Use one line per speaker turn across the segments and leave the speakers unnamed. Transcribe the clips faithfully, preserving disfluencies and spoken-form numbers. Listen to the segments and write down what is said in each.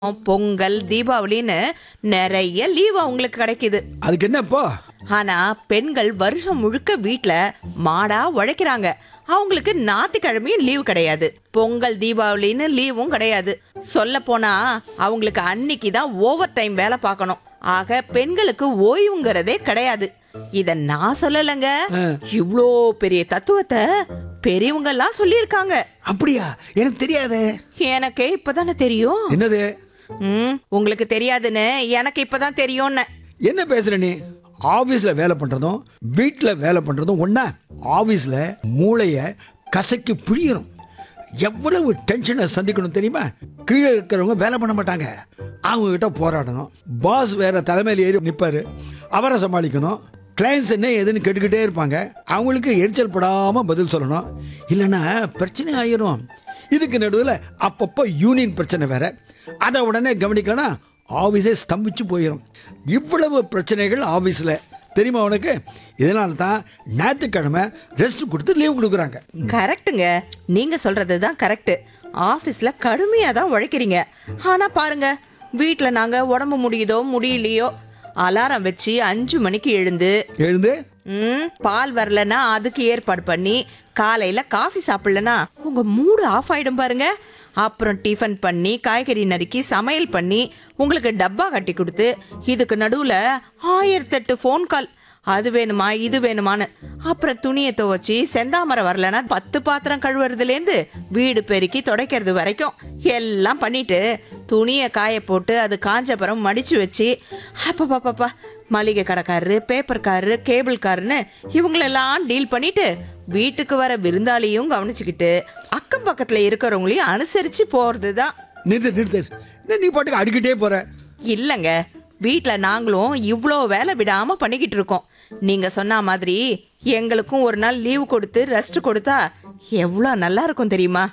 பொங்கல், தீபாவளின்னு நிறைய லீவ் அவங்களுக்கு கிடைக்குது.
அதுக்கு என்ன இப்போ?
ஆனா பெண்கள் வருஷம் முழுக்க வீட்ல மாடா உழைக்கிறாங்க. அவங்களுக்கு ஞாயிற்றுக்கிழமையும் லீவு கிடையாது. பொங்கல், தீபாவளின்னு லீவும் கிடையாது. சொல்ல போனா அவங்களுக்கு அன்னைக்கு தான் ஓவர் டைம் வேலை பார்க்கணும். ஆக பெண்களுக்கு ஓய்வுங்கிறதே கிடையாது. இத நான் சொல்லலங்க, இவ்ளோ பெரிய தத்துவத்தை பெரியவங்க எல்லாம் சொல்லியிருக்காங்க.
அப்படியா? எனக்கு தெரியாதே.
எனக்கே இப்பதானே தெரியும்.
என்னது?
ம், உங்களுக்கு தெரியாதுன்னு எனக்கு இப்பதான் தெரியும்னு.
என்ன பேசுற நீ? ஆபீஸ்ல வேலை பண்றதும் வீட்டுல வேலை பண்றதும் ஒண்ணா? ஆபீஸ்ல மூளைய கசக்கி புழியணும். எவ்வளவு டென்ஷனை சந்திக்கணும் தெரியுமா? கீழே இருக்கிறவங்க வேலை பண்ண மாட்டாங்க, அவங்க கிட்ட போராடணும். பாஸ் வேற தலைமையில் ஏறி நிற்பாரு, அவரை சமாளிக்கணும். கிளைண்ட்ஸ் என்ன ஏதுன்னு கேட்டுக்கிட்டே இருப்பாங்க, அவங்களுக்கு எரிச்சல் படாம பதில் சொல்லணும். இல்லைன்னா பிரச்சனை ஆயிரும். இதுக்கு நடுவில் அப்பப்போ யூனியன் பிரச்சனை வேற, அதை உடனே கவனிக்கலன்னா ஆஃபீஸே ஸ்தம்பிச்சு போயிடும். இவ்வளவு பிரச்சனைகள் ஆஃபீஸில் தெரியுமா உனக்கு? இதனால தான் ஞாயிற்றுக்கிழமை ரெஸ்ட் கொடுத்து லீவ் கொடுக்குறாங்க.
கரெக்டுங்க, நீங்க சொல்றது தான் கரெக்ட். ஆபீஸ்ல கடுமையா தான் உழைக்கிறீங்க. ஆனா பாருங்க, வீட்ல நாங்க உடம்பு முடியுதோ முடியலையோ அலாரம் வச்சு அஞ்சு மணிக்கு எழுந்து
எழுந்து
ம் பால் வரலன்னா அதுக்கு ஏற்பாடு பண்ணி, காலையில காஃபி சாப்பிடலன்னா உங்க மூடு ஆஃப் ஆயிடும் பாருங்க. அப்புறம் டிஃபன் பண்ணி, காய்கறி நறுக்கி, சமையல் பண்ணி உங்களுக்கு டப்பா கட்டி கொடுத்து, இதுக்கு நடுவுல ஆயிரத்தெட்டு ஃபோன் கால். அது வேணுமா இது வேணுமான்னு. அப்புறம் துணியை துவச்சி, செந்தாமரை வரலன்னா பத்து பாத்திரம் கழுவுறதுலேருந்து வீடு பெருக்கி துடைக்கிறது வரைக்கும் எல்லாம் பண்ணிட்டு துணியை காய போட்டு அது காஞ்சப்புறம் மடிச்சு வச்சு, அப்பப்பாப்பா மளிகை கடைக்காரரு, பேப்பர்காரரு, கேபிள் காரன்னு இவங்களெல்லாம் டீல் பண்ணிட்டு வீட்டுக்கு வர விருந்தாளியும் கவனிச்சுக்கிட்டு அக்கம் பக்கத்துல இருக்கிறவங்களையும் அனுசரிச்சு போறது தான்.
நிறுத்து நிறுத்து. என்ன நீ பாட்டுக்கு அடிக்கிட்டே போற?
இல்லைங்க, வீட்ல நாங்களும் இவ்வளோ வேலை விடாம பண்ணிக்கிட்டு இருக்கோம். நீங்க சொன்ன மாதிரி எங்களுக்கும் ஒரு நாள் லீவு கொடுத்து ரெஸ்ட் கொடுத்தா எவ்வளோ நல்லா இருக்கும் தெரியுமா?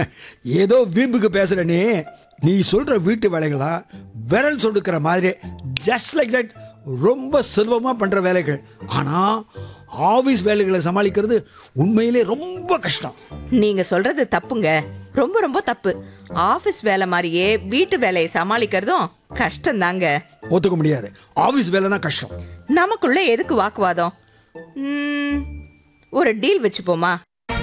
ஏதோ வீம்புக்கு பேசுற நீ. நீ சொல்ற வீட்டு வேலைகளா விரல் சொடுக்கிற மாதிரி ஜஸ்ட் லைக் தட் ரொம்ப சுலபமா பண்ற வேலைகள். ஆனா ஆபீஸ் வேலைகளை சமாளிக்கிறது உண்மையிலே ரொம்ப கஷ்டம்.
நீங்க சொல்றது தப்புங்க, ரொம்ப ரொம்ப தப்பு. ஆபீஸ் வேலை மாதிரியே வீட்டு வேலையை சமாளிக்கிறதும் கஷ்டம் தாங்க.
ஒத்துக்க முடியாது. ஆபீஸ் வேலை தான் கஷ்டம்.
நமக்குள்ள எதுக்கு வாக்குவாதம்? ம், ஒரு டீல் வச்சுப்போமா?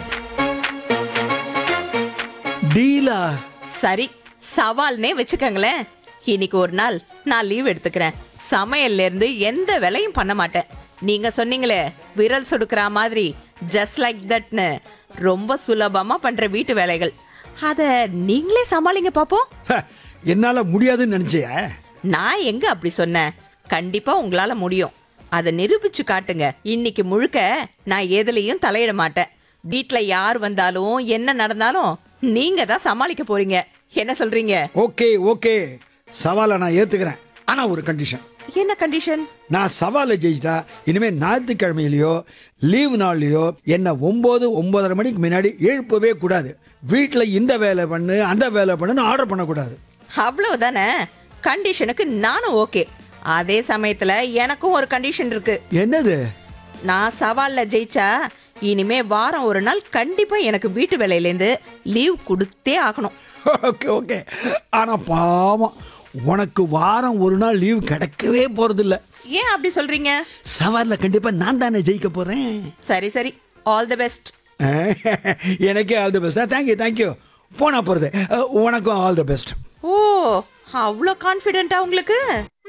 டீலா?
சரி, சவால்னே வச்சுக்கங்களேன். இன்னைக்கு ஒரு நாள் நான் லீவ் எடுத்துக்கிறேன். சமையல்ல இருந்து எந்த வேலையும் பண்ண மாட்டேன். நீங்க சொன்னீங்களே விரல் சொடுக்கிற மாதிரி ஜஸ்ட் லைக் தட்னு ரொம்ப சுலபமா பண்ற வீட்டு வேலைகள், அத நீங்களே சமாளிங்க பாப்போம்.
என்னால முடியாதுன்னு நினைச்சிய?
நான் எங்க அப்படி சொன்னேன்? கண்டிப்பா உங்களால முடியும். அதை நிரூபிச்சு காட்டுங்க. இன்னைக்கு முழுக்க நான் எதுலயும் தலையிட மாட்டேன். வீட்ல யார் வந்தாலும் என்ன நடந்தாலும் நீங்க தான் சமாளிக்க போறீங்க. என்ன சொல்றீங்க?
ஓகே ஓகே, சவாலை நான் ஏத்துக்கிறேன். ஆனா ஒரு கண்டிஷன்.
என்ன கண்டிஷன்?
நான் சவாலை ஜெயிச்சிட்டா இனிமே ஞாயிற்றுக்கிழமையிலையோ லீவ் நாள்லையோ என்ன ஒன்பது ஒன்பதரை மணிக்கு முன்னாடி எழுப்பவே கூடாது. வீட்டில் இந்த வேலை பண்ணு அந்த வேலை பண்ணுன்னு ஆர்டர் பண்ணக்கூடாது.
அவ்வளவுதானே? கண்டிஷனுக்கு நானும் ஓகே. அதே சமயத்துல எனக்கும் ஒரு கண்டிஷன் இருக்கு.
என்னது?
நான் சவால்ல ஜெயிச்சா இனிமே வாரம் ஒரு நாள் கண்டிப்பா எனக்கு வீட்டு வேலையிலேருந்து லீவ் கொடுத்தே ஆகணும்.
Okay okay. ஆனா பாவம், உனக்கு வாரம் ஒரு நாள் லீவ் கிடைக்கவே போறதில்ல.
ஏன் அப்படி சொல்றீங்க?
சவால்ல கண்டிப்பா நான் தானே ஜெயிக்க போறேன்.
சரி சரி, ஆல் தி பெஸ்ட்.
எனக்கே all the best. Thank you thank you. போனா போறது. உனக்கும் ஆல் தி பெஸ்ட்.
ஓ, அவ்வளோ கான்ஃபிடென்ட்டா உங்களுக்கு?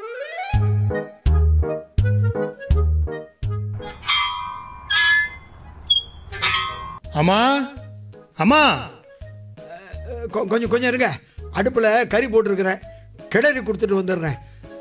அம்மா அம்மா,
கொ- கொஞ்சம் கொஞ்சம் இருங்க. அடுப்புல கறி போட்டுருக்கிறேன், கிளறி கொடுத்துட்டு வந்துடுறேன்.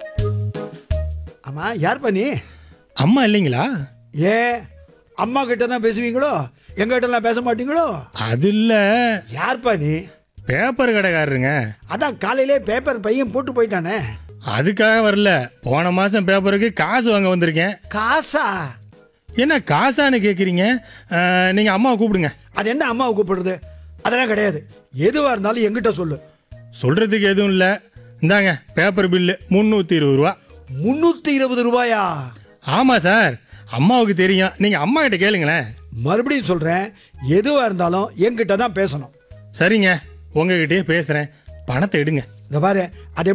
ஆமா, யார்ப்பா நீ?
அம்மா இல்லைங்களா?
ஏ, அம்மா கிட்ட தான் பேசுவீங்களோ? எங்க கிட்டலாம் பேச மாட்டீங்களோ?
அது இல்ல,
யார்ப்பா நீ?
பேப்பர் கடைக்காரருங்க.
அதான் காலையிலே பேப்பர் பையன் போட்டு போயிட்டானே.
அதுக்காக வரல, போன மாசம் பேப்பருக்கு காசு வாங்க வந்திருக்கேன்.
காசா?
என்ன காசான்னு கேக்குறீங்க? அஹ், நீங்க அம்மாவை கூப்பிடுங்க.
அது என்ன அம்மாவை கூப்பிடுறது? அதெல்லாம் கிடையாது. எதுவா இருந்தாலும் எங்கிட்ட சொல்லு.
சொல்றதுக்கு எதுவும் இல்ல. இந்தாங்க பேப்பர் பில்லு முந்நூற்றி இருபது ரூபா.
முன்னூத்தி இருபது ரூபாயா?
ஆமா சார், அம்மாவுக்கு தெரியும். நீங்க அம்மா கிட்ட கேளுங்களேன்.
மறுபடியும் சொல்றேன், எதுவா இருந்தாலும் என்கிட்ட தான் பேசணும்.
சரிங்க, உங்ககிட்டயே பேசுறேன். பணத்தை எடுங்க.
இந்த பாரு, அது